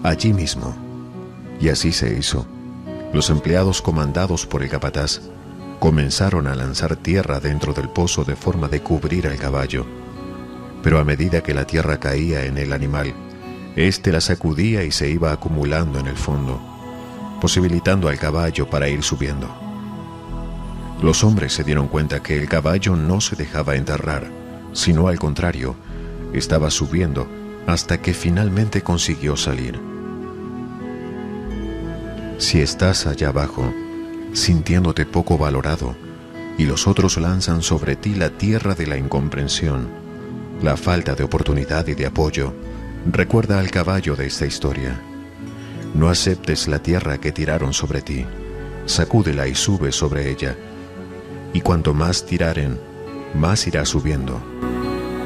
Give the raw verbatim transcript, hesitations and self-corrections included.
allí mismo. Y así se hizo. Los empleados, comandados por el capataz, comenzaron a lanzar tierra dentro del pozo de forma de cubrir al caballo. Pero a medida que la tierra caía en el animal, éste la sacudía y se iba acumulando en el fondo, posibilitando al caballo para ir subiendo. Los hombres se dieron cuenta que el caballo no se dejaba enterrar, sino al contrario, estaba subiendo hasta que finalmente consiguió salir. Si estás allá abajo, sintiéndote poco valorado, y los otros lanzan sobre ti la tierra de la incomprensión, la falta de oportunidad y de apoyo, recuerda al caballo de esta historia. No aceptes la tierra que tiraron sobre ti, sacúdela y sube sobre ella, y cuanto más tiraren, más irá subiendo.